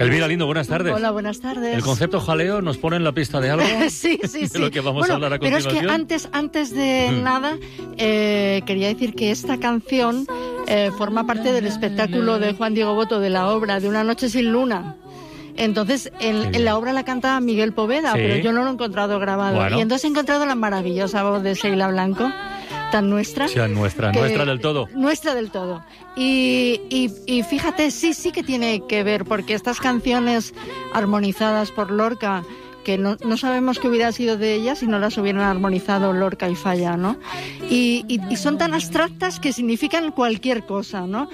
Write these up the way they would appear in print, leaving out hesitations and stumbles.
Elvira Lindo, buenas tardes. Hola, buenas tardes. ¿El concepto jaleo nos pone en la pista de algo? Sí. De lo que vamos a hablar a continuación. Pero es que antes de nada, quería decir que esta canción forma parte del espectáculo de Juan Diego Boto, de la obra de Una noche sin luna. Entonces, en la obra la canta Miguel Poveda, pero yo no lo he encontrado grabado. Bueno. Y entonces he encontrado la maravillosa voz de Sheila Blanco, tan nuestra. Sí, nuestra del todo. Nuestra del todo. Y fíjate, sí que tiene que ver, porque estas canciones armonizadas por Lorca, que no sabemos qué hubiera sido de ellas si no las hubieran armonizado Lorca y Falla, ¿no? Y son tan abstractas que significan cualquier cosa, ¿no?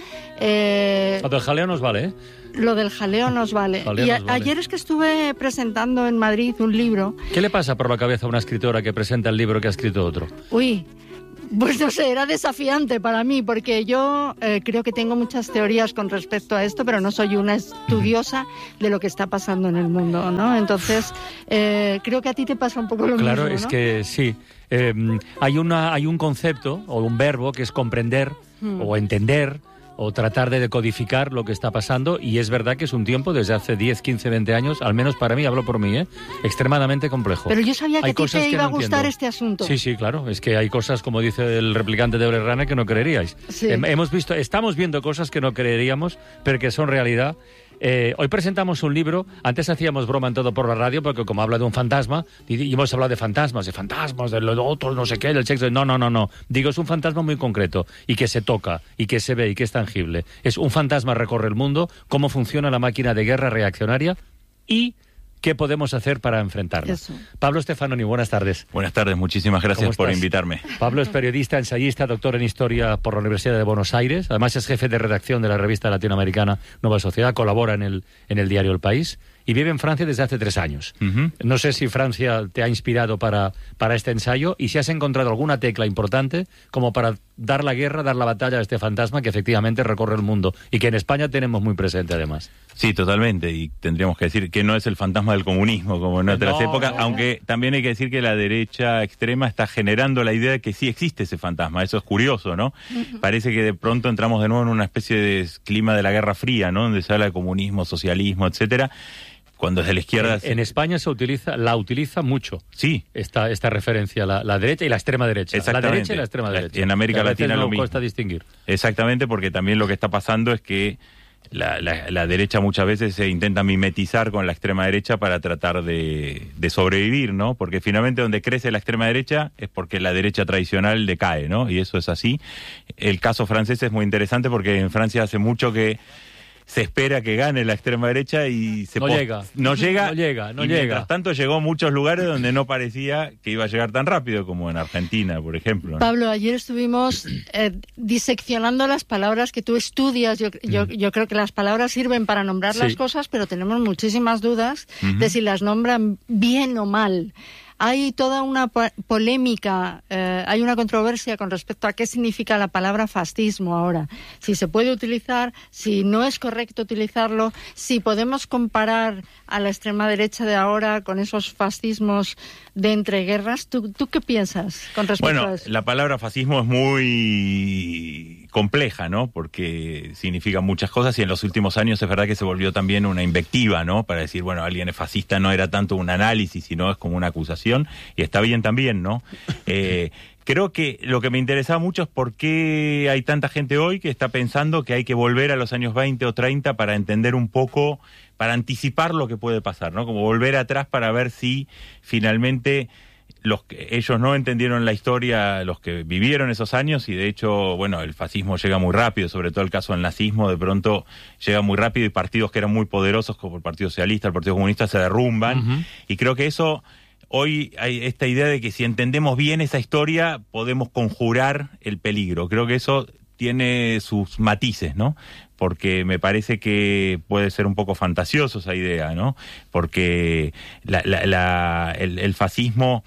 Lo del jaleo nos vale, ¿eh? Lo del jaleo nos vale. Ayer es que estuve presentando en Madrid un libro. ¿Qué le pasa por la cabeza a una escritora que presenta el libro que ha escrito otro? Uy, pues no sé, era desafiante para mí, porque yo creo que tengo muchas teorías con respecto a esto, pero no soy una estudiosa de lo que está pasando en el mundo, ¿no? Entonces, creo que a ti te pasa un poco lo mismo, Claro, ¿no? es que sí. Hay un concepto o un verbo que es comprender o entender o tratar de decodificar lo que está pasando, y es verdad que es un tiempo, desde hace 10, 15, 20 años, al menos para mí, hablo por mí, extremadamente complejo. Pero yo sabía que a ti te iba a gustar este asunto. Sí, claro, es que hay cosas, como dice el replicante de Blade Runner, que no creeríais. Sí. Estamos viendo cosas que no creeríamos, pero que son realidad. Hoy presentamos un libro. Antes hacíamos broma en todo por la radio, porque como habla de un fantasma, y hemos hablado de fantasmas, de lo otro, no sé qué, del sexo. No. Digo, es un fantasma muy concreto, y que se toca, y que se ve, y que es tangible. Es un fantasma recorre el mundo, cómo funciona la máquina de guerra reaccionaria, y qué podemos hacer para enfrentarla. Eso. Pablo Stefanoni, buenas tardes. Buenas tardes, muchísimas gracias por invitarme. Pablo es periodista, ensayista, doctor en Historia por la Universidad de Buenos Aires. Además es jefe de redacción de la revista latinoamericana Nueva Sociedad, colabora en el diario El País y vive en Francia desde hace 3 años. No sé si Francia te ha inspirado para este ensayo y si has encontrado alguna tecla importante como para dar la batalla a este fantasma que efectivamente recorre el mundo y que en España tenemos muy presente además. Sí, totalmente, y tendríamos que decir que no es el fantasma del comunismo como en otras épocas, aunque también hay que decir que la derecha extrema está generando la idea de que sí existe ese fantasma. Eso es curioso, ¿no? Parece que de pronto entramos de nuevo en una especie de clima de la Guerra Fría, ¿no? Donde se habla de comunismo, socialismo, etcétera. Cuando desde la izquierda... En España la utiliza mucho. Sí. Esta referencia, la derecha y la extrema derecha. Exactamente. La derecha y la extrema derecha. Y en América Latina lo mismo. Cuesta distinguir. Exactamente, porque también lo que está pasando es que la derecha muchas veces se intenta mimetizar con la extrema derecha para tratar de sobrevivir, ¿no? Porque finalmente donde crece la extrema derecha es porque la derecha tradicional decae, ¿no? Y eso es así. El caso francés es muy interesante porque en Francia hace mucho que se espera que gane la extrema derecha y no llega. Mientras tanto llegó a muchos lugares donde no parecía que iba a llegar tan rápido, como en Argentina, por ejemplo, ¿no? Pablo, ayer estuvimos diseccionando las palabras que tú estudias. Yo creo que las palabras sirven para nombrar las cosas, pero tenemos muchísimas dudas de si las nombran bien o mal. Hay toda una polémica, hay una controversia con respecto a qué significa la palabra fascismo ahora. Si se puede utilizar, si no es correcto utilizarlo, si podemos comparar a la extrema derecha de ahora con esos fascismos de entreguerras. ¿Tú qué piensas con respecto a eso? Bueno, la palabra fascismo es muy compleja, ¿no? Porque significa muchas cosas y en los últimos años es verdad que se volvió también una invectiva, ¿no? Para decir, bueno, alguien es fascista no era tanto un análisis, sino es como una acusación, y está bien también, ¿no? Creo que lo que me interesa mucho es por qué hay tanta gente hoy que está pensando que hay que volver a los años 20 o 30 para entender un poco, para anticipar lo que puede pasar, ¿no? Como volver atrás para ver si finalmente ellos no entendieron la historia, los que vivieron esos años, y de hecho, bueno, el fascismo llega muy rápido, sobre todo el caso del nazismo, de pronto llega muy rápido y partidos que eran muy poderosos como el Partido Socialista, el Partido Comunista, se derrumban, y creo que eso... Hoy hay esta idea de que si entendemos bien esa historia podemos conjurar el peligro. Creo que eso tiene sus matices, ¿no? Porque me parece que puede ser un poco fantasioso esa idea, ¿no? Porque el fascismo...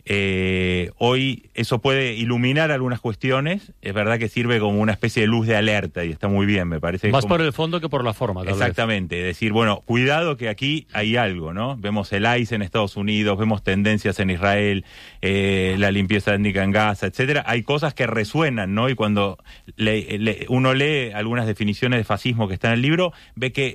hoy eso puede iluminar algunas cuestiones, es verdad que sirve como una especie de luz de alerta y está muy bien, me parece. Más por el fondo que por la forma, tal Exactamente, decir, bueno, cuidado que aquí hay algo, ¿no? Vemos el ICE en Estados Unidos, vemos tendencias en Israel, la limpieza étnica en Gaza, etcétera. Hay cosas que resuenan, ¿no? Y cuando uno lee algunas definiciones de fascismo que están en el libro, ve que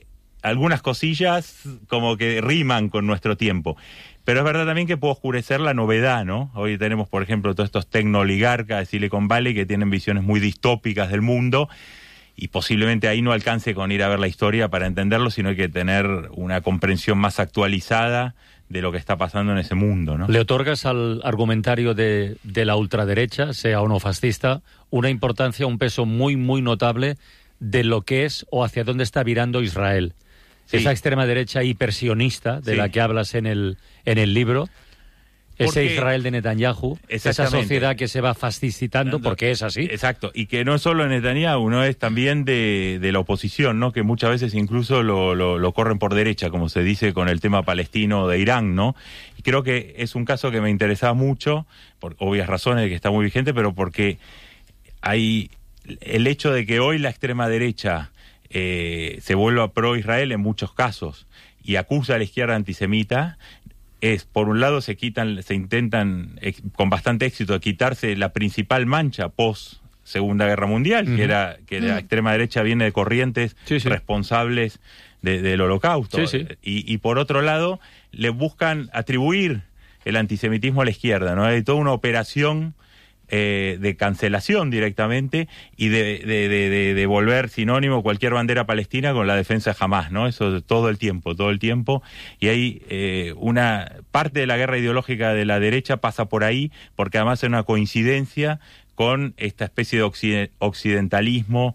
algunas cosillas como que riman con nuestro tiempo. Pero es verdad también que puede oscurecer la novedad, ¿no? Hoy tenemos, por ejemplo, todos estos tecnooligarcas de Silicon Valley que tienen visiones muy distópicas del mundo, y posiblemente ahí no alcance con ir a ver la historia para entenderlo, sino hay que tener una comprensión más actualizada de lo que está pasando en ese mundo, ¿no? ¿Le otorgas al argumentario de la ultraderecha, sea o no fascista, una importancia, un peso muy, muy notable de lo que es o hacia dónde está virando Israel? Sí. Esa extrema derecha hipersionista de la que hablas en el libro, ese Israel de Netanyahu, esa sociedad que se va fascistando, porque es así. Exacto, y que no es solo Netanyahu, no es también de la oposición, ¿no? Que muchas veces incluso lo corren por derecha, como se dice con el tema palestino de Irán, ¿no? Y creo que es un caso que me interesaba mucho, por obvias razones de que está muy vigente, pero porque hay el hecho de que hoy la extrema derecha se vuelva pro-Israel en muchos casos y acusa a la izquierda antisemita, es, por un lado, se intentan con bastante éxito quitarse la principal mancha post Segunda Guerra Mundial, que la extrema derecha viene de corrientes responsables del Holocausto. Y por otro lado, le buscan atribuir el antisemitismo a la izquierda, ¿no? Hay toda una operación de cancelación directamente y de volver sinónimo cualquier bandera palestina con la defensa de Hamás, ¿no? Eso todo el tiempo. Y hay una parte de la guerra ideológica de la derecha pasa por ahí, porque además es una coincidencia con esta especie de occidentalismo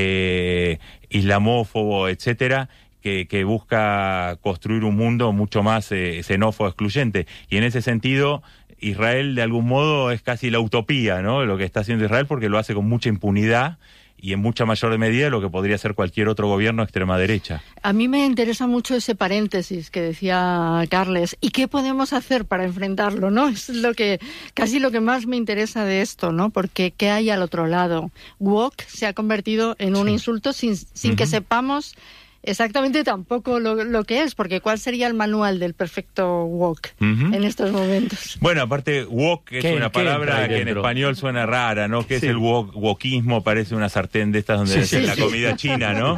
islamófobo, etcétera, que busca construir un mundo mucho más xenófobo, excluyente. Y en ese sentido, Israel de algún modo es casi la utopía, ¿no? Lo que está haciendo Israel, porque lo hace con mucha impunidad y en mucha mayor medida de lo que podría ser cualquier otro gobierno de extrema derecha. A mí me interesa mucho ese paréntesis que decía Carles. ¿Y qué podemos hacer para enfrentarlo, no? Es casi lo que más me interesa de esto, ¿no? Porque ¿qué hay al otro lado? Woke se ha convertido en un insulto sin que sepamos exactamente tampoco lo que es, porque ¿cuál sería el manual del perfecto woke en estos momentos? Bueno, aparte, woke es una palabra que en español suena rara, ¿no? Que es el wokismo, parece una sartén de estas donde hacen la comida china, ¿no?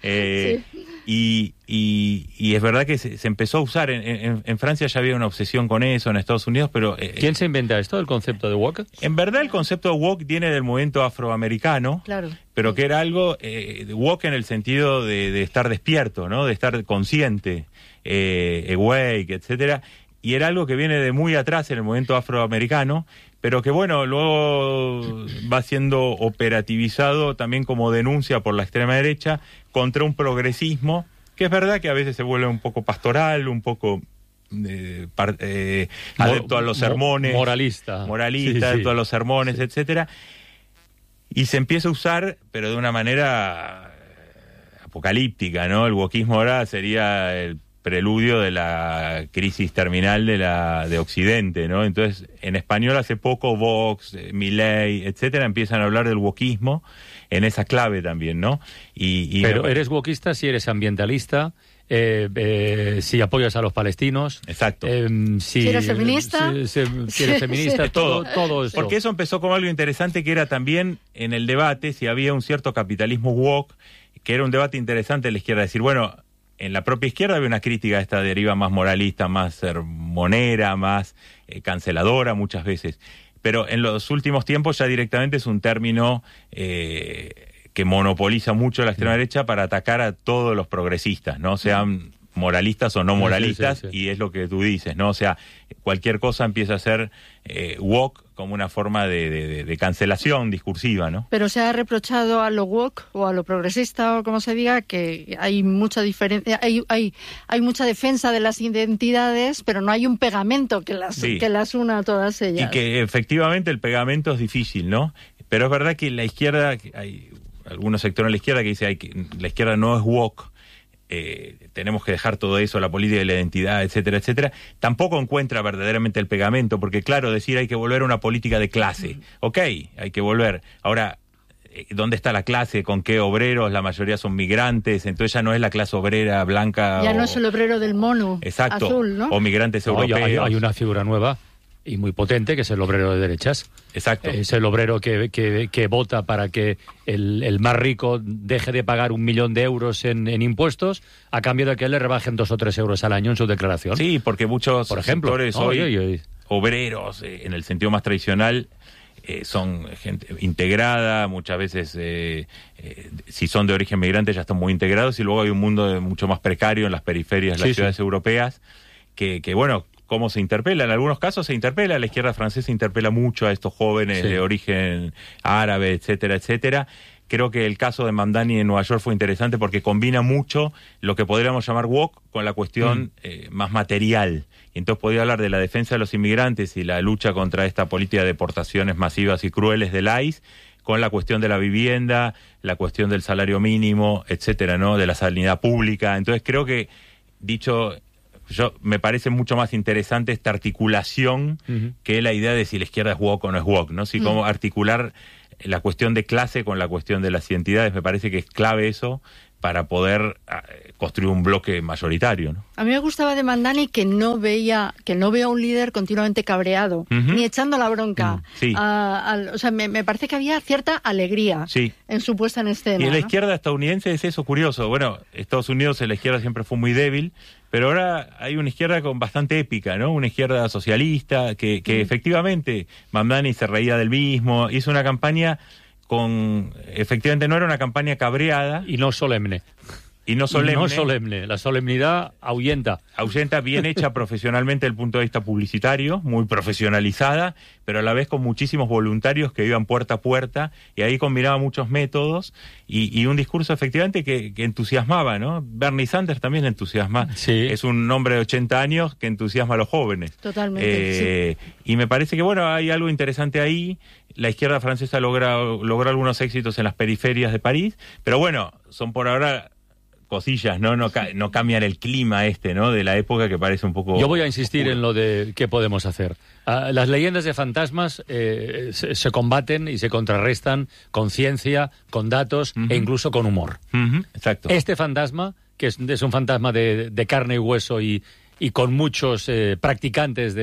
Y es verdad que se empezó a usar, en Francia ya había una obsesión con eso, en Estados Unidos, pero... ¿Quién se inventa esto, el concepto de woke? En verdad el concepto de woke viene del movimiento afroamericano, claro, pero que era algo, woke en el sentido de estar despierto, ¿no? De estar consciente, awake, etcétera, y era algo que viene de muy atrás en el movimiento afroamericano, pero que bueno, luego va siendo operativizado también como denuncia por la extrema derecha contra un progresismo, que es verdad que a veces se vuelve un poco pastoral, un poco adepto a los sermones. Moralista, adepto a los sermones, etcétera. Y se empieza a usar, pero de una manera apocalíptica, ¿no? El wokismo ahora sería el preludio de la crisis terminal de Occidente, ¿no? Entonces, en español hace poco Vox, Milei, etcétera, empiezan a hablar del wokismo en esa clave también, ¿no? Pero eres wokista si eres ambientalista, si apoyas a los palestinos. Exacto. Si eres feminista. Si eres feminista, todo eso. Porque eso empezó como algo interesante que era también en el debate, si había un cierto capitalismo woke, que era un debate interesante de la izquierda, decir, bueno, en la propia izquierda había una crítica a esta deriva más moralista, más sermonera, más canceladora muchas veces. Pero en los últimos tiempos ya directamente es un término que monopoliza mucho la extrema derecha para atacar a todos los progresistas, ¿no? Sean moralistas o no moralistas, y es lo que tú dices, ¿no? O sea, cualquier cosa empieza a ser woke como una forma de cancelación discursiva, ¿no? Pero se ha reprochado a lo woke o a lo progresista o como se diga que hay mucha diferencia, hay mucha defensa de las identidades, pero no hay un pegamento que las una a todas ellas. Y que efectivamente el pegamento es difícil, ¿no? Pero es verdad que la izquierda, hay algunos sectores de la izquierda que dicen que la izquierda no es woke, tenemos que dejar todo eso, la política de la identidad, etcétera, etcétera, tampoco encuentra verdaderamente el pegamento, porque claro, decir hay que volver a una política de clase, ok, hay que volver. Ahora, ¿dónde está la clase? ¿Con qué obreros? La mayoría son migrantes, entonces ya no es la clase obrera blanca. Ya no es el obrero del mono azul, ¿no? O migrantes europeos. Hay una figura nueva, y muy potente, que es el obrero de derechas. Exacto. Es el obrero que vota para que el más rico deje de pagar 1 millón de euros en impuestos a cambio de que le rebajen 2 o 3 euros al año en su declaración. Sí, porque muchos por ejemplo, sectores hoy, obreros, en el sentido más tradicional, son gente integrada, muchas veces si son de origen migrante ya están muy integrados, y luego hay un mundo mucho más precario en las periferias de las ciudades europeas, que bueno, cómo se interpela. En algunos casos se interpela, la izquierda francesa interpela mucho a estos jóvenes de origen árabe, etcétera, etcétera. Creo que el caso de Mamdani en Nueva York fue interesante porque combina mucho lo que podríamos llamar woke con la cuestión más material. Y entonces podía hablar de la defensa de los inmigrantes y la lucha contra esta política de deportaciones masivas y crueles del ICE, con la cuestión de la vivienda, la cuestión del salario mínimo, etcétera, ¿no? De la sanidad pública. Entonces creo que, me parece mucho más interesante esta articulación que la idea de si la izquierda es woke o no es woke, ¿no? Si cómo articular la cuestión de clase con la cuestión de las identidades, me parece que es clave eso para poder construir un bloque mayoritario, ¿no? A mí me gustaba de Mamdani que no veía a un líder continuamente cabreado, ni echando la bronca. O sea, me parece que había cierta alegría en su puesta en escena. Y en la izquierda estadounidense es eso curioso. Bueno, Estados Unidos la izquierda siempre fue muy débil, pero ahora hay una izquierda con bastante épica, ¿no? Una izquierda socialista que efectivamente Mamdani se reía del mismo, hizo una campaña efectivamente no era una campaña cabreada. Y no solemne. No solemne. La solemnidad ahuyenta. Ahuyenta, bien hecha profesionalmente desde el punto de vista publicitario, muy profesionalizada, pero a la vez con muchísimos voluntarios que iban puerta a puerta, y ahí combinaba muchos métodos y un discurso efectivamente que entusiasmaba, ¿no? Bernie Sanders también entusiasma. Sí. Es un hombre de 80 años que entusiasma a los jóvenes. Totalmente, Y me parece que, bueno, hay algo interesante ahí. La izquierda francesa logró algunos éxitos en las periferias de París, pero bueno, son por ahora cosillas, ¿no? No cambian el clima ¿no? De la época, que parece un poco... Yo voy a insistir oscuro en lo de qué podemos hacer. Las leyendas de fantasmas se combaten y se contrarrestan con ciencia, con datos e incluso con humor. Exacto. Este fantasma, que es un fantasma de carne y hueso y con muchos practicantes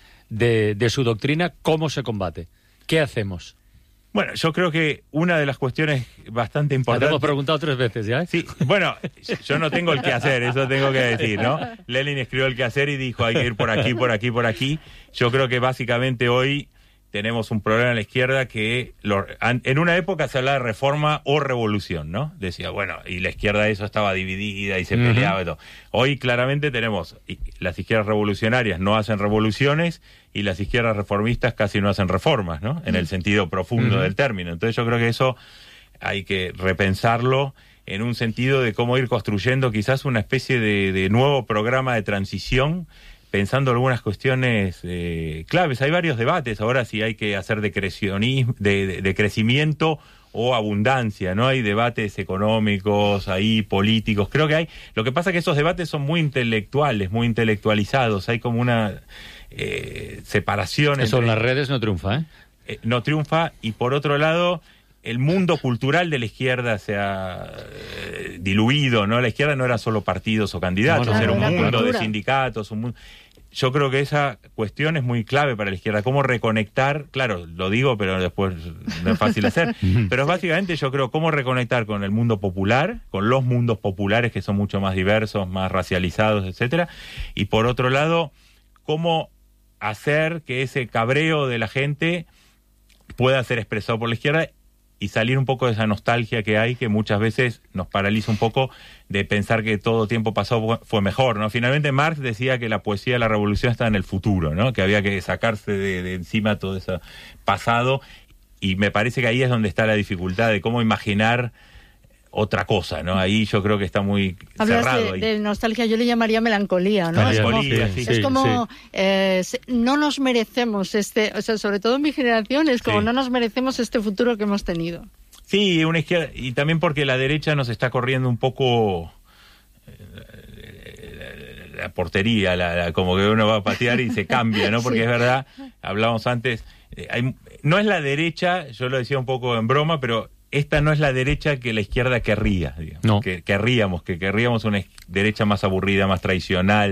de su doctrina, ¿cómo se combate? ¿Qué hacemos? Bueno, yo creo que una de las cuestiones bastante importantes... Te hemos preguntado 3 veces ya, ¿eh? Sí, bueno, yo no tengo el qué hacer, eso tengo que decir, ¿no? Lenin escribió el qué hacer y dijo, hay que ir por aquí, por aquí, por aquí. Yo creo que básicamente hoy tenemos un problema en la izquierda que en una época se hablaba de reforma o revolución, ¿no? Decía, bueno, y la izquierda eso estaba dividida y se peleaba y todo. Hoy claramente tenemos, las izquierdas revolucionarias no hacen revoluciones y las izquierdas reformistas casi no hacen reformas, ¿no? En el sentido profundo del término. Entonces yo creo que eso hay que repensarlo en un sentido de cómo ir construyendo quizás una especie de nuevo programa de transición, pensando algunas cuestiones claves. Hay varios debates ahora si hay que hacer de crecimiento o abundancia, ¿no? Hay debates económicos, ahí políticos, creo que hay. Lo que pasa es que esos debates son muy intelectuales, muy intelectualizados, hay como una separación. Eso en las redes no triunfa, no triunfa, y por otro lado, el mundo cultural de la izquierda se ha diluido, ¿no? La izquierda no era solo partidos o candidatos, era un mundo de sindicatos, Yo creo que esa cuestión es muy clave para la izquierda, cómo reconectar, claro, lo digo, pero después no es fácil hacer, pero básicamente yo creo cómo reconectar con el mundo popular, con los mundos populares que son mucho más diversos, más racializados, etcétera, y por otro lado, cómo hacer que ese cabreo de la gente pueda ser expresado por la izquierda y salir un poco de esa nostalgia que hay, que muchas veces nos paraliza un poco de pensar que todo tiempo pasado fue mejor, ¿no? Finalmente Marx decía que la poesía de la revolución está en el futuro, ¿no? Que había que sacarse de encima todo ese pasado, y me parece que ahí es donde está la dificultad de cómo imaginar otra cosa, ¿no? Ahí yo creo que está muy cerrado. Hablas de nostalgia, yo le llamaría melancolía, ¿no? Melancolía, es como no nos merecemos o sea, sobre todo en mi generación, es como no nos merecemos este futuro que hemos tenido. Sí, una izquierda, y también porque la derecha nos está corriendo un poco la portería, como que uno va a patear y se cambia, ¿no? Porque es verdad, hablábamos antes, no es la derecha, yo lo decía un poco en broma, pero esta no es la derecha que la izquierda querría, digamos. No. Que querríamos una derecha más aburrida, más tradicional,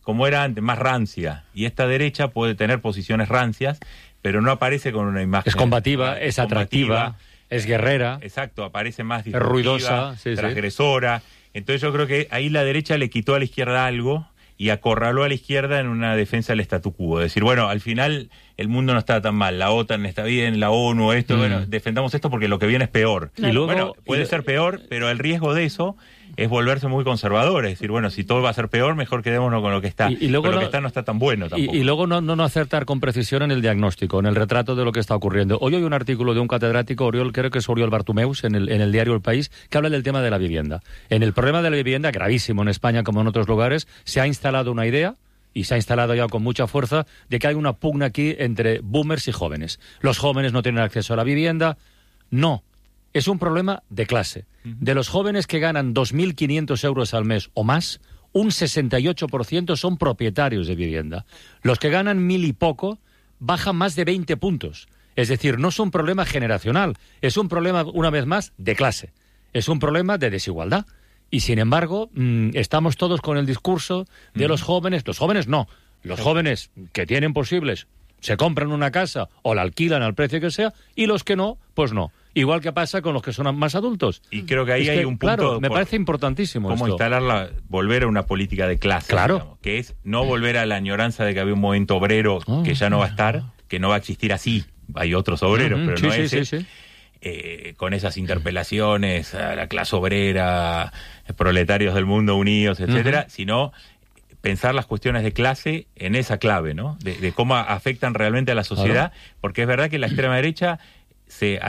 como era antes, más rancia. Y esta derecha puede tener posiciones rancias, pero no aparece con una imagen... Es combativa, es atractiva, es guerrera. Exacto, aparece más es ruidosa, transgresora. Entonces yo creo que ahí la derecha le quitó a la izquierda algo y acorraló a la izquierda en una defensa del statu quo. Decir, bueno, al final el mundo no está tan mal, la OTAN está bien, la ONU, esto, bueno, defendamos esto porque lo que viene es peor. Y luego, bueno, puede ser peor, pero el riesgo de eso es volverse muy conservador, es decir, bueno, si todo va a ser peor, mejor quedémonos con lo que está. Y luego pero lo que está no está tan bueno tampoco. Y luego no acertar con precisión en el diagnóstico, en el retrato de lo que está ocurriendo. Hoy hay un artículo de un catedrático, Oriol, creo que es Oriol Bartumeus, en el diario El País, que habla del tema de la vivienda. En el problema de la vivienda, gravísimo en España como en otros lugares, se ha instalado una idea, y se ha instalado ya con mucha fuerza, de que hay una pugna aquí entre boomers y jóvenes. Los jóvenes no tienen acceso a la vivienda. No, es un problema de clase. De los jóvenes que ganan 2.500 euros al mes o más, un 68% son propietarios de vivienda. Los que ganan 1.000 y poco bajan más de 20 puntos. Es decir, no es un problema generacional, es un problema, una vez más, de clase. Es un problema de desigualdad. Y, sin embargo, estamos todos con el discurso de los jóvenes no. Los jóvenes que tienen posibles se compran una casa o la alquilan al precio que sea, y los que no, pues no. Igual que pasa con los que son más adultos. Y creo que ahí hay un punto... Claro, me parece importantísimo cómo esto. volver a una política de clase, claro, digamos, que es no volver a la añoranza de que había un movimiento obrero que ya no va a estar, que no va a existir así. Hay otros obreros, pero no ese. Sí. Con esas interpelaciones a la clase obrera, proletarios del mundo unidos, etcétera, sino pensar las cuestiones de clase en esa clave, ¿no? De cómo afectan realmente a la sociedad, porque es verdad que la extrema derecha se